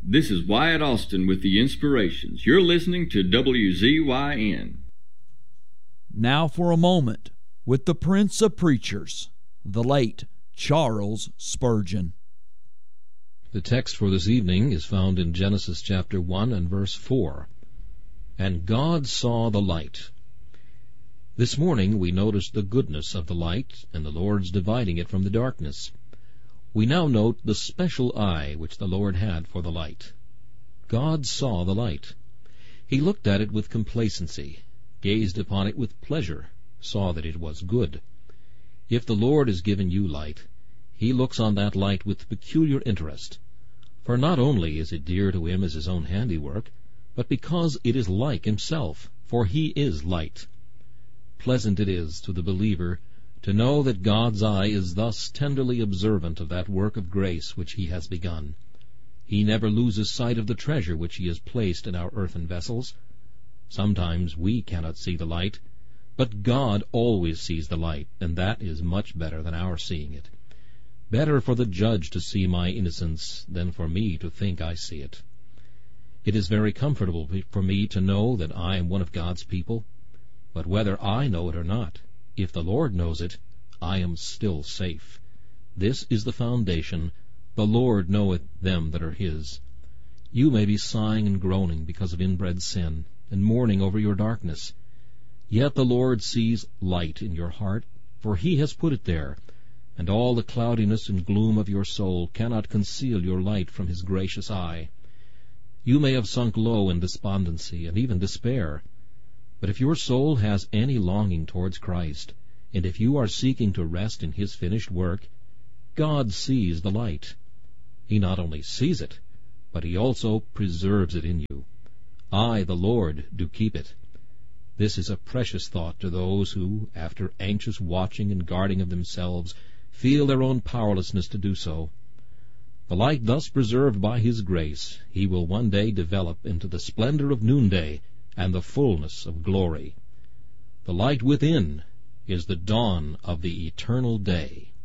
This is Wyatt Austin with the Inspirations. You're listening to WZYN. Now for a moment with the Prince of Preachers, the late Charles Spurgeon. The text for this evening is found in Genesis chapter 1 and verse 4. And God saw the light. This morning we noticed the goodness of the light and the Lord's dividing it from the darkness. We now note the special eye which the Lord had for the light. God saw the light. He looked at it with complacency, gazed upon it with pleasure, saw that it was good. If the Lord has given you light, He looks on that light with peculiar interest. For not only is it dear to Him as His own handiwork, but because it is like Himself, for He is light. Pleasant it is to the believer to know that God's eye is thus tenderly observant of that work of grace which He has begun. He never loses sight of the treasure which He has placed in our earthen vessels. Sometimes we cannot see the light, but God always sees the light, and that is much better than our seeing it. Better for the judge to see my innocence than for me to think I see it. It is very comfortable for me to know that I am one of God's people, but whether I know it or not, if the Lord knows it, I am still safe. This is the foundation. The Lord knoweth them that are His. You may be sighing and groaning because of inbred sin, and mourning over your darkness. Yet the Lord sees light in your heart, for He has put it there, and all the cloudiness and gloom of your soul cannot conceal your light from His gracious eye. You may have sunk low in despondency and even despair, but if your soul has any longing towards Christ, and if you are seeking to rest in His finished work, God sees the light. He not only sees it, but He also preserves it in you. I, the Lord, do keep it. This is a precious thought to those who, after anxious watching and guarding of themselves, feel their own powerlessness to do so. The light thus preserved by His grace, He will one day develop into the splendor of noonday and the fullness of glory. The light within is the dawn of the eternal day.